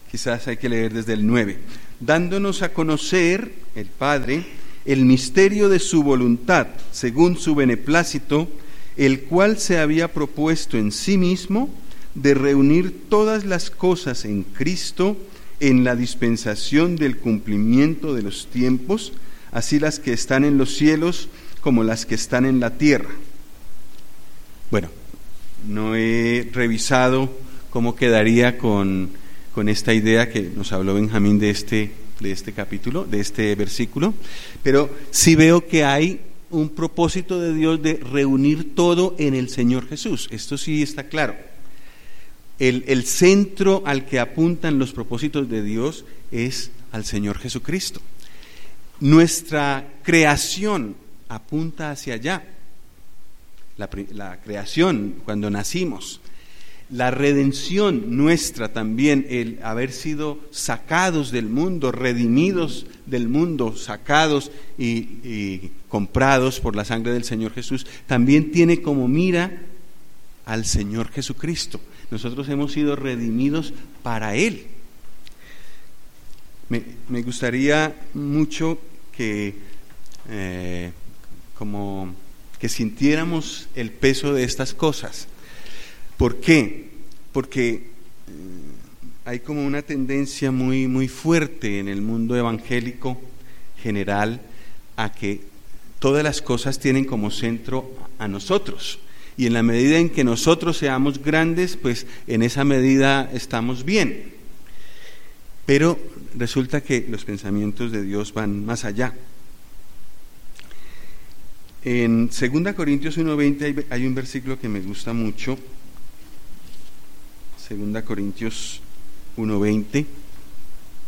quizás hay que leer desde el 9. Dándonos a conocer, el Padre, el misterio de su voluntad, según su beneplácito, el cual se había propuesto en sí mismo de reunir todas las cosas en Cristo en la dispensación del cumplimiento de los tiempos, así las que están en los cielos como las que están en la tierra. Bueno, no he revisado cómo quedaría con esta idea que nos habló Benjamín de este capítulo, de este versículo, pero sí veo que hay un propósito de Dios de reunir todo en el Señor Jesús. Esto sí está claro. El centro al que apuntan los propósitos de Dios es al Señor Jesucristo. Nuestra creación apunta hacia allá. La creación, cuando nacimos. La redención nuestra también, el haber sido sacados del mundo, redimidos del mundo, sacados y comprados por la sangre del Señor Jesús, también tiene como mira al Señor Jesucristo. Nosotros hemos sido redimidos para Él. Me gustaría mucho que sintiéramos el peso de estas cosas. ¿Por qué? Porque hay como una tendencia muy, muy fuerte en el mundo evangélico general a que todas las cosas tienen como centro a nosotros. Y en la medida en que nosotros seamos grandes, pues en esa medida estamos bien. Pero resulta que los pensamientos de Dios van más allá. En 2 Corintios 1:20 hay un versículo que me gusta mucho. 2 Corintios 1:20.